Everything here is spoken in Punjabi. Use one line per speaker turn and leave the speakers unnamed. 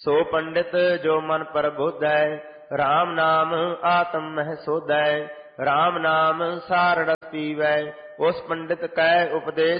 ਸੋ ਪੰਡਿਤ ਜੋ ਮਨ ਪ੍ਰਬੋਧੈ, RAM ਨਾਮ ਆਤਮ ਮਹਿ ਸੋਧੈ। RAM ਨਾਮ ਸਾਰ ਰਸ ਪੀਵੈ, ਉਸ ਪੰਡਿਤ ਕੈ ਉਪਦੇਸ਼